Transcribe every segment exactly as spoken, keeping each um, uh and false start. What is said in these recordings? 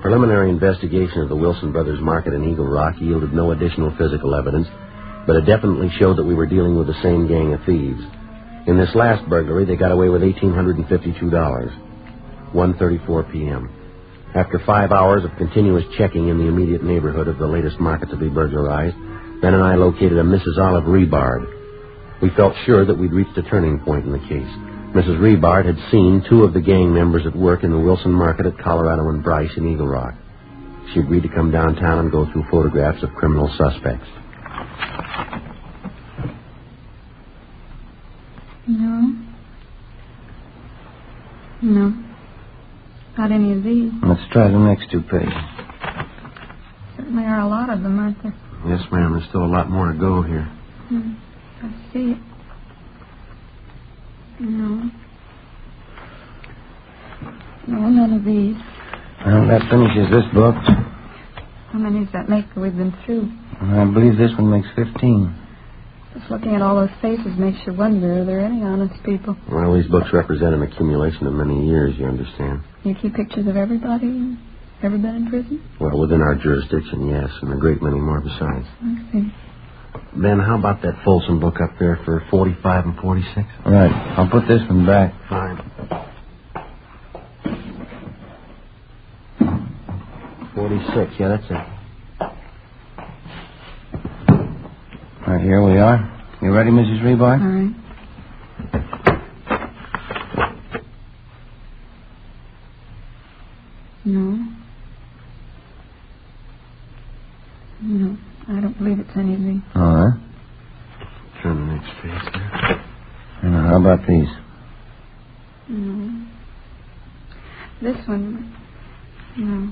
preliminary investigation of the Wilson Brothers Market in Eagle Rock yielded no additional physical evidence, but it definitely showed that we were dealing with the same gang of thieves. In this last burglary, they got away with one thousand eight hundred fifty-two dollars. one thirty-four p.m. After five hours of continuous checking in the immediate neighborhood of the latest market to be burglarized, Ben and I located a Missus Olive Rebard. We felt sure that we'd reached a turning point in the case. Missus Rebard had seen two of the gang members at work in the Wilson Market at Colorado and Bryce in Eagle Rock. She agreed to come downtown and go through photographs of criminal suspects. No. No. Not any of these. Let's try the next two pages. Certainly are a lot of them, aren't there? Yes, ma'am. There's still a lot more to go here. Hmm. I see it. No. No, none of these. Well, that finishes this book. How many does that make that we've been through? I believe this one makes fifteen. Just looking at all those faces makes you wonder, are there any honest people? Well, these books represent an accumulation of many years, you understand. You keep pictures of everybody ever been in prison? Well, within our jurisdiction, yes, and a great many more besides. I see. Ben, how about that Folsom book up there for forty-five and forty-six? Right. I'll put this one back. Fine. forty-six, yeah, that's it. All right, here we are. You ready, Missus Rebard? All right. No. No, I don't believe it's any of these. All right. Turn the next page there. And how about these? No. This one, no.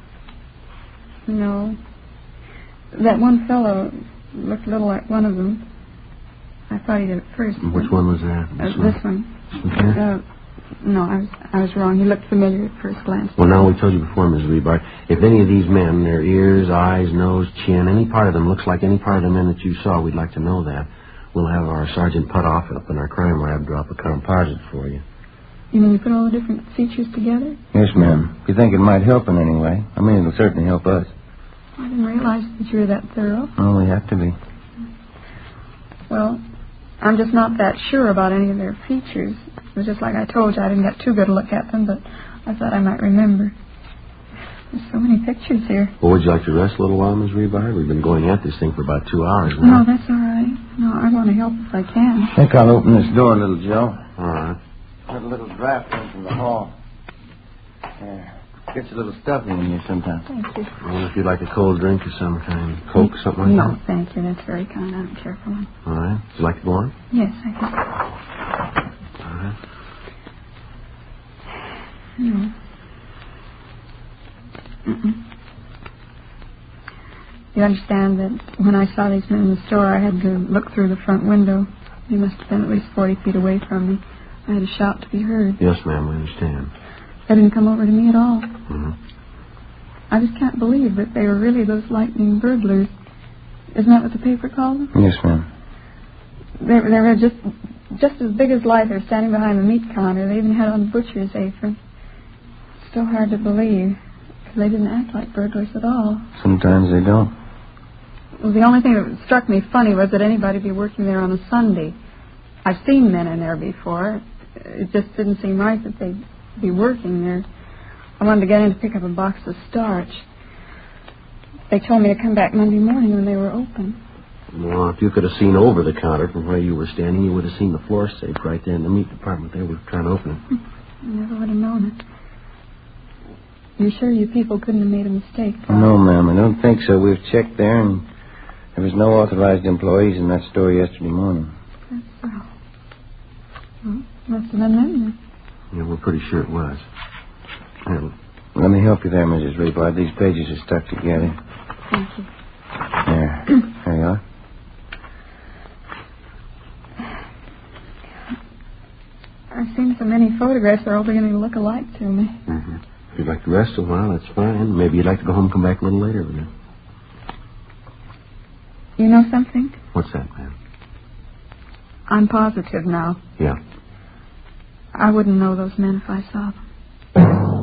No. That one fellow looked a little like one of them. I thought he did at first. Which one was that? This, uh, one? this one. This one here? Uh, no, I was I was wrong. He looked familiar at first glance. Well, now, we told you before, Miss Rebard, if any of these men, their ears, eyes, nose, chin, any part of them looks like any part of the men that you saw, we'd like to know that. We'll have our Sergeant Putoff up in our crime lab drop a composite for you. You mean you put all the different features together? Yes, ma'am. If you think it might help in any way, I mean, it'll certainly help us. I didn't realize that you were that thorough. Oh, we have to be. Well, I'm just not that sure about any of their features. It was just like I told you, I didn't get too good a look at them, but I thought I might remember. There's so many pictures here. Well, would you like to rest a little while, Miss Rebard? We've been going at this thing for about two hours now. No, that's all right. No, I want to help if I can. I think I'll open this door, little Joe. All right. Got a little draft in from the hall. Yeah. Gets a little stuffy in here sometimes. Thank you. I wonder if you'd like a cold drink of some kind. Coke, something like no, that? No, thank you. That's very kind. I don't care for one. All right. Would you like to go on? Yes, I can. All right. No. Mm-mm. You understand that when I saw these men in the store, I had to look through the front window. They must have been at least forty feet away from me. I had to shout to be heard. Yes, ma'am, I understand. They didn't come over to me at all. Mm-hmm. I just can't believe that they were really those lightning burglars. Isn't that what the paper called them? Yes, ma'am. They, they were just just as big as life. They were standing behind the meat counter. They even had on the butcher's apron. Still hard to believe, because they didn't act like burglars at all. Sometimes they don't. Well, the only thing that struck me funny was that anybody be working there on a Sunday. I've seen men in there before. It just didn't seem right that they'd be working there. I wanted to get in to pick up a box of starch. They told me to come back Monday morning when they were open. Well, if you could have seen over the counter from where you were standing, you would have seen the floor safe right there in the meat department. They were trying to open it. I never would have known it. You sure you people couldn't have made a mistake? Tom? No, ma'am, I don't think so. We've checked there, and there was no authorized employees in that store yesterday morning. That's so. Well, must have been them. Yeah, we're pretty sure it was. Yeah. Let me help you there, Missus Rebard. These pages are stuck together. Thank you. There. There you are. I've seen so many photographs, they're all beginning to look alike to me. Mm-hmm. If you'd like to rest a while, that's fine. Maybe you'd like to go home and come back a little later. Wouldn't you? You know something? What's that, ma'am? I'm positive now. Yeah. I wouldn't know those men if I saw them.